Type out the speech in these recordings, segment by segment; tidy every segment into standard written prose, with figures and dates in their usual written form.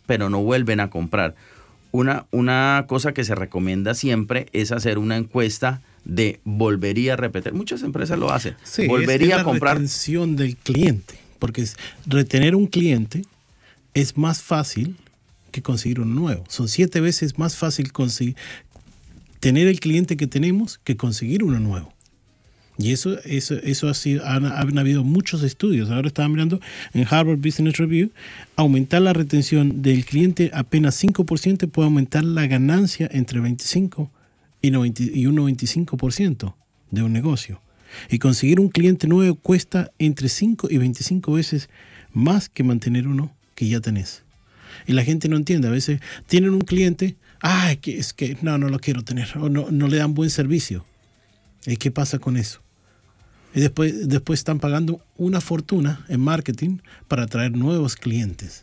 pero no vuelven a comprar. Una cosa que se recomienda siempre es hacer una encuesta de volvería a repetir. Muchas empresas lo hacen. Sí, volvería es a comprar. la retención del cliente, porque retener un cliente es más fácil que conseguir uno nuevo. Son 7 veces más fácil tener el cliente que tenemos que conseguir uno nuevo. Y eso ha sido, han habido muchos estudios. Ahora estaba mirando en Harvard Business Review, aumentar la retención del cliente apenas 5% puede aumentar la ganancia entre 25 y un 95% de un negocio. Y conseguir un cliente nuevo cuesta entre 5 y 25 veces más que mantener uno que ya tenés. Y la gente no entiende. A veces tienen un cliente, es que no lo quiero tener, o no le dan buen servicio. ¿Y qué pasa con eso? Y después están pagando una fortuna en marketing para atraer nuevos clientes.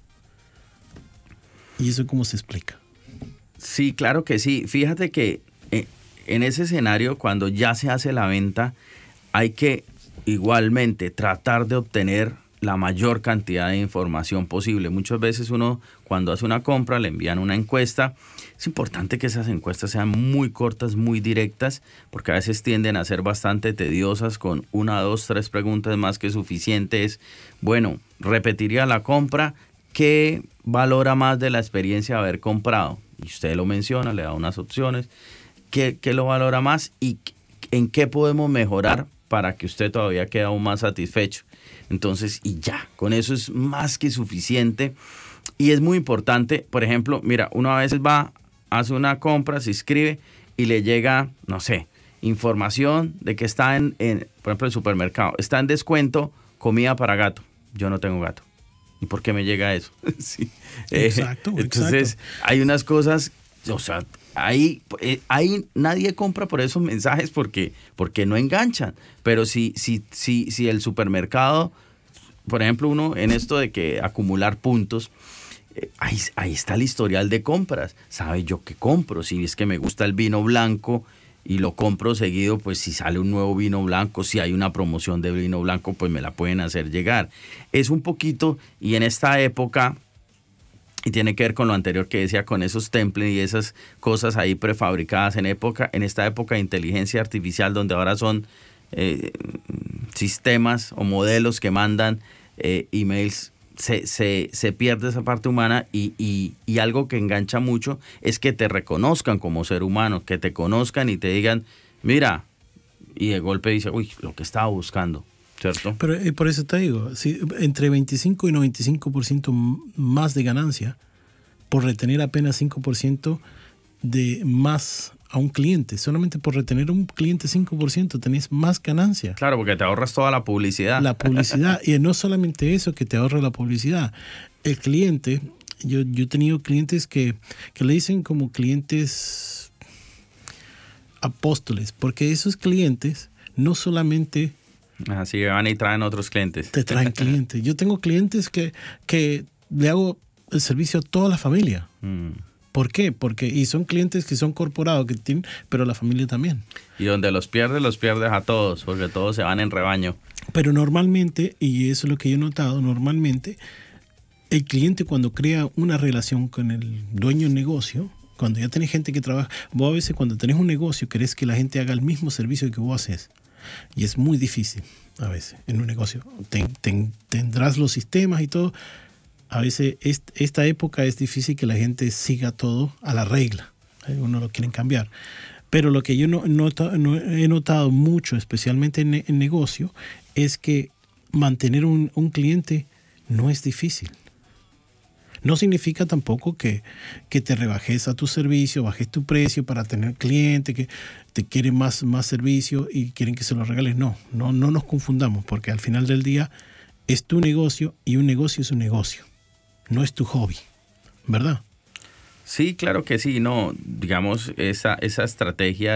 ¿Y eso cómo se explica? Sí, claro que sí. Fíjate que en ese escenario, cuando ya se hace la venta, hay que igualmente tratar de obtener la mayor cantidad de información posible. Muchas veces uno, cuando hace una compra, le envían una encuesta. Es importante que esas encuestas sean muy cortas, muy directas, porque a veces tienden a ser bastante tediosas, con 1, 2, 3 preguntas más que suficientes. Bueno, repetiría la compra. ¿Qué valora más de la experiencia de haber comprado? Y usted lo menciona, le da unas opciones. ¿Qué lo valora más y en qué podemos mejorar para que usted todavía quede aún más satisfecho? Entonces, y ya, con eso es más que suficiente. Y es muy importante, por ejemplo, mira, uno a veces va, hace una compra, se inscribe y le llega, no sé, información de que está por ejemplo, el supermercado, está en descuento comida para gato. Yo no tengo gato. ¿Y por qué me llega eso? Sí. Exacto. Entonces, hay unas cosas, o sea, ahí nadie compra por esos mensajes porque no enganchan. Pero si el supermercado, por ejemplo, uno en esto de que acumular puntos, ahí está el historial de compras. ¿Sabe yo qué compro? Si es que me gusta el vino blanco y lo compro seguido, pues si sale un nuevo vino blanco, si hay una promoción de vino blanco, pues me la pueden hacer llegar. Es un poquito, y en esta época, y tiene que ver con lo anterior que decía, con esos templates y esas cosas ahí prefabricadas en esta época de inteligencia artificial, donde ahora son sistemas o modelos que mandan emails, se pierde esa parte humana y algo que engancha mucho es que te reconozcan como ser humano, que te conozcan y te digan, mira, y de golpe dice, uy, lo que estaba buscando. ¿Cierto? Pero por eso te digo, entre 25 y 95% más de ganancia por retener apenas 5% de más a un cliente. Solamente por retener a un cliente 5% tenés más ganancia. Claro, porque te ahorras toda la publicidad. La publicidad. Y no solamente eso, que te ahorra la publicidad. El cliente, yo he tenido clientes que le dicen como clientes apóstoles, porque esos clientes no solamente... Así van y traen otros clientes. Te traen clientes. Yo tengo clientes que le hago el servicio a toda la familia. ¿Por qué? Y son clientes que son corporados, que tienen, pero la familia también. Y donde los pierdes a todos, porque todos se van en rebaño. Pero normalmente, y eso es lo que yo he notado, normalmente el cliente cuando crea una relación con el dueño del negocio, cuando ya tenés gente que trabaja, vos a veces cuando tenés un negocio querés que la gente haga el mismo servicio que vos haces. Y es muy difícil a veces en un negocio. Tendrás los sistemas y todo. A veces esta época es difícil que la gente siga todo a la regla. Uno lo quieren cambiar. Pero lo que yo he notado mucho, especialmente en negocio, es que mantener un cliente no es difícil. No significa tampoco que te rebajes a tu servicio, bajes tu precio para tener cliente, que te quieren más servicio y quieren que se lo regales. No nos confundamos, porque al final del día es tu negocio y un negocio es un negocio. No es tu hobby, ¿verdad? Sí, claro que sí. No, digamos, esa estrategia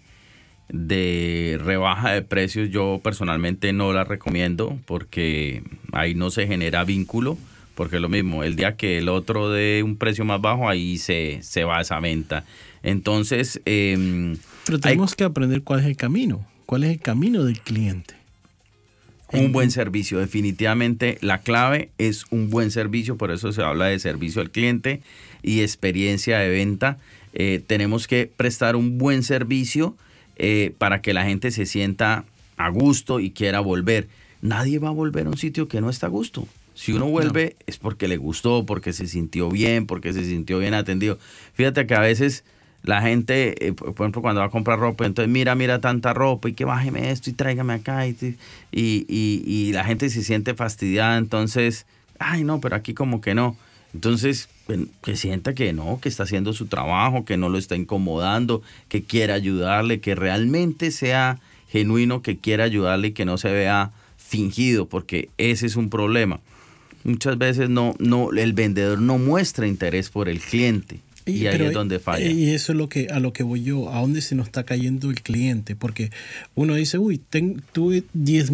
de rebaja de precios yo personalmente no la recomiendo, porque ahí no se genera vínculo. Porque es lo mismo, el día que el otro dé un precio más bajo, ahí se va esa venta. Entonces... pero tenemos que aprender cuál es el camino del cliente. Un buen servicio, definitivamente la clave es un buen servicio, por eso se habla de servicio al cliente y experiencia de venta. Tenemos que prestar un buen servicio para que la gente se sienta a gusto y quiera volver. Nadie va a volver a un sitio que no está a gusto. Si uno vuelve es porque le gustó, porque se sintió bien atendido. Fíjate que a veces la gente, por ejemplo, cuando va a comprar ropa, entonces mira tanta ropa y que bájeme esto y tráigame acá. Y la gente se siente fastidiada, entonces, ay no, pero aquí como que no. Entonces, que sienta que no, que está haciendo su trabajo, que no lo está incomodando, que quiere ayudarle, que realmente sea genuino, que quiera ayudarle y que no se vea fingido, porque ese es un problema. Muchas veces el vendedor no muestra interés por el cliente. Y ahí es donde falla. Y eso es a lo que voy yo, a dónde se nos está cayendo el cliente, porque uno dice, tuve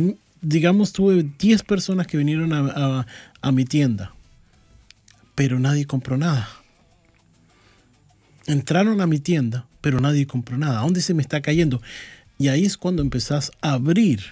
10 personas que vinieron a mi tienda, pero nadie compró nada. Entraron a mi tienda, pero nadie compró nada. ¿A dónde se me está cayendo? Y ahí es cuando empezás a abrir.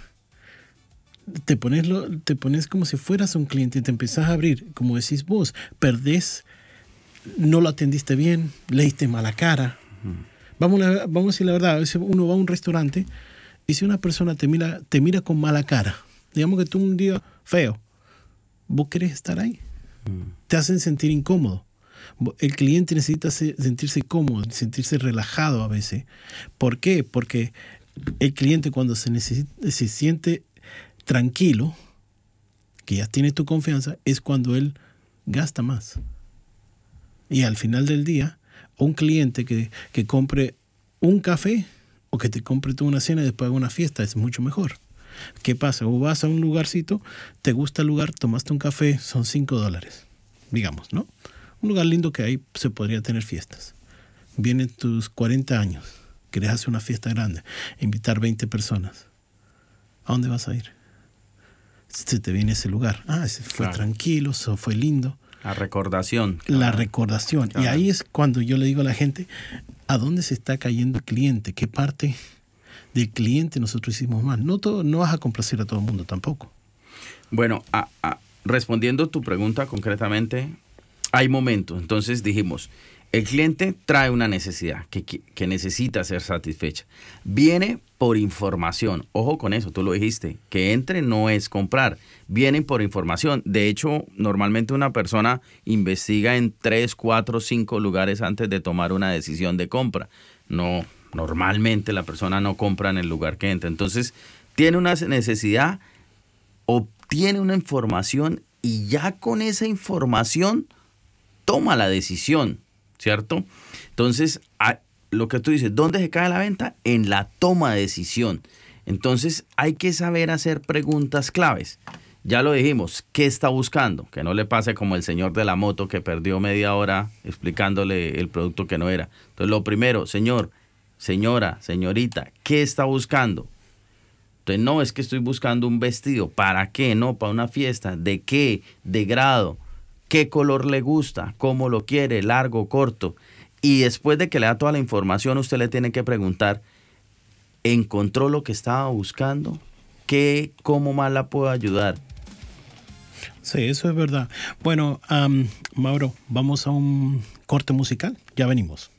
Te pones como si fueras un cliente y te empezás a abrir. Como decís vos, perdés, no lo atendiste bien, le diste mala cara. Vamos a decir la verdad, a veces uno va a un restaurante y si una persona te mira con mala cara, digamos que tú un día feo, ¿vos querés estar ahí? Te hacen sentir incómodo. El cliente necesita sentirse cómodo, sentirse relajado a veces. ¿Por qué? Porque el cliente cuando se siente tranquilo, que ya tiene tu confianza, es cuando él gasta más. Y al final del día, un cliente que compre un café o que te compre tú una cena y después haga una fiesta es mucho mejor. ¿Qué pasa? O vas a un lugarcito, te gusta el lugar, tomaste un café, son $5, digamos, ¿no? Un lugar lindo que ahí se podría tener fiestas. Vienen tus 40 años, querés hacer una fiesta grande, invitar 20 personas. ¿A dónde vas a ir? Se te viene ese lugar. Ese fue tranquilo, eso fue lindo. La recordación. La recordación. Claro. Y ahí es cuando yo le digo a la gente, ¿a dónde se está cayendo el cliente? ¿Qué parte del cliente nosotros hicimos mal? No vas a complacer a todo el mundo tampoco. Bueno, respondiendo tu pregunta concretamente, hay momentos. Entonces dijimos, el cliente trae una necesidad que necesita ser satisfecha. Viene por información. Ojo con eso, tú lo dijiste. Que entre no es comprar. Vienen por información. De hecho, normalmente una persona investiga en 3, 4, 5 lugares antes de tomar una decisión de compra. No, normalmente la persona no compra en el lugar que entra. Entonces, tiene una necesidad, obtiene una información y ya con esa información toma la decisión, ¿cierto? Entonces, lo que tú dices, ¿dónde se cae la venta? En la toma de decisión. Entonces, hay que saber hacer preguntas claves. Ya lo dijimos, ¿qué está buscando? Que no le pase como el señor de la moto que perdió media hora explicándole el producto que no era. Entonces, lo primero, señor, señora, señorita, ¿qué está buscando? Entonces, no, es que estoy buscando un vestido. ¿Para qué? No, para una fiesta. ¿De qué? ¿De grado? ¿Qué color le gusta? ¿Cómo lo quiere? ¿Largo, corto? Y después de que le da toda la información, usted le tiene que preguntar, ¿encontró lo que estaba buscando? ¿Cómo más la puedo ayudar? Sí, eso es verdad. Bueno, Mauro, vamos a un corte musical. Ya venimos.